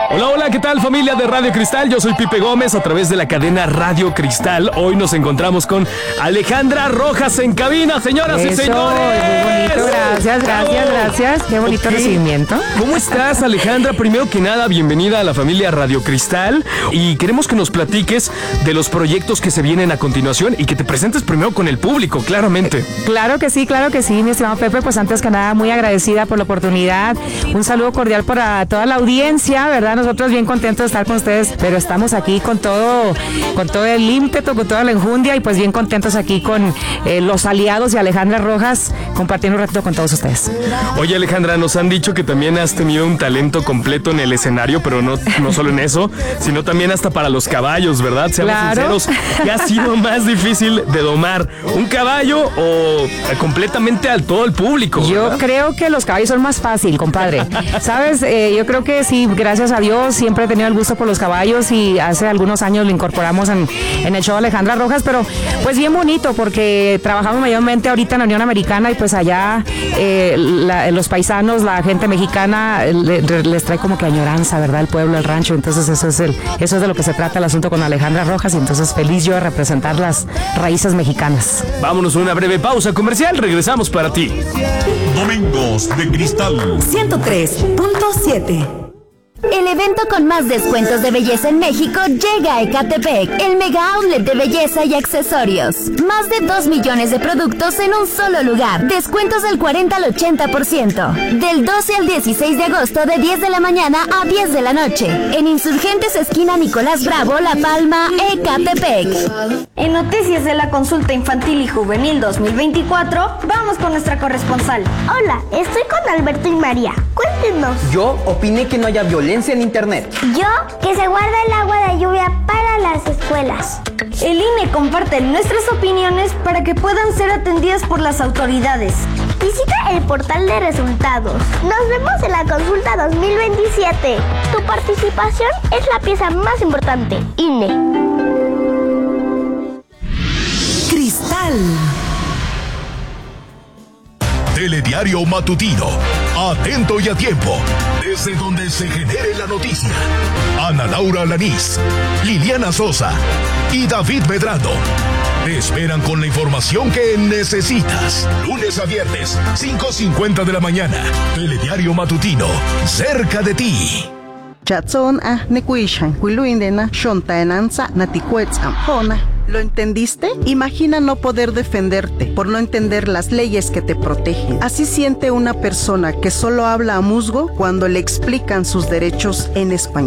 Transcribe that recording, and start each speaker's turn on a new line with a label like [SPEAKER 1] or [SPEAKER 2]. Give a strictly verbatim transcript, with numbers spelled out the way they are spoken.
[SPEAKER 1] Hola, hola, ¿qué tal, familia de Radio Cristal? Yo soy Pipe Gómez a través de la cadena Radio Cristal. Hoy nos encontramos con Alejandra Rojas en cabina, señoras
[SPEAKER 2] Eso,
[SPEAKER 1] y señores.
[SPEAKER 2] Muy bonito, gracias, gracias, oh. gracias. Qué bonito okay. recibimiento.
[SPEAKER 1] ¿Cómo estás, Alejandra? Primero que nada, bienvenida a la familia Radio Cristal y queremos que nos platiques de los proyectos que se vienen a continuación y que te presentes primero con el público, claramente.
[SPEAKER 2] Claro que sí, claro que sí, mi estimado Pepe. Pues antes que nada, muy agradecida por la oportunidad. Un saludo cordial para toda la audiencia, ¿verdad? Nosotros bien contentos de estar con ustedes, pero estamos aquí con todo, con todo el ímpetu, con toda la enjundia y pues bien contentos aquí con eh, los aliados y Alejandra Rojas compartiendo un ratito con todos ustedes.
[SPEAKER 1] Oye, Alejandra, nos han dicho que también has tenido un talento completo en el escenario, pero no, no solo en eso, sino también hasta para los caballos, ¿verdad? Seamos
[SPEAKER 2] claro.
[SPEAKER 1] sinceros, ¿qué ha sido más difícil de domar? ¿Un caballo o completamente al todo el público?
[SPEAKER 2] Yo
[SPEAKER 1] ¿verdad?
[SPEAKER 2] creo que los caballos son más fácil, compadre. ¿Sabes? Eh, yo creo que sí, gracias a Dios, siempre he tenido el gusto por los caballos y hace algunos años lo incorporamos en, en el show Alejandra Rojas, pero pues bien bonito porque trabajamos mayormente ahorita en la Unión Americana y pues allá eh, la, los paisanos, la gente mexicana le, les trae como que añoranza, ¿verdad? El pueblo, el rancho, entonces eso es, el, eso es de lo que se trata el asunto con Alejandra Rojas y entonces feliz yo de representar las raíces mexicanas.
[SPEAKER 1] Vámonos a una breve pausa comercial, regresamos para ti.
[SPEAKER 3] Domingos de Cristal
[SPEAKER 4] ciento tres punto siete. El evento con más descuentos de belleza en México llega a Ecatepec, el mega outlet de belleza y accesorios. Más de dos millones de productos en un solo lugar. Descuentos del cuarenta al ochenta por ciento. Del doce al dieciséis de agosto de diez de la mañana a diez de la noche. En Insurgentes esquina Nicolás Bravo, La Palma, Ecatepec.
[SPEAKER 5] En noticias de la consulta infantil y juvenil dos mil veinticuatro, vamos con nuestra corresponsal.
[SPEAKER 6] Hola, estoy con Alberto y María. Cuéntenos.
[SPEAKER 7] Yo opiné que no haya violencia en internet.
[SPEAKER 6] Yo, que se guarda el agua de lluvia para las escuelas.
[SPEAKER 5] El I N E comparte nuestras opiniones para que puedan ser atendidas por las autoridades.
[SPEAKER 6] Visita el portal de resultados. Nos vemos en la consulta dos mil veintisiete. Tu participación es la pieza más importante. I N E.
[SPEAKER 4] Cristal.
[SPEAKER 3] Telediario Matutino. Atento y a tiempo. Desde donde se genere la noticia. Ana Laura Lanís, Liliana Sosa y David Medrano te esperan con la información que necesitas. Lunes a viernes, cinco cincuenta de la mañana. Telediario Matutino. Cerca de ti.
[SPEAKER 8] Chatson a nekuishan, kuiluindena, shontaenanza, naticuetzam, jona. ¿Lo entendiste? Imagina no poder defenderte por no entender las leyes que te protegen. Así siente una persona que solo habla a musgo cuando le explican sus derechos en español.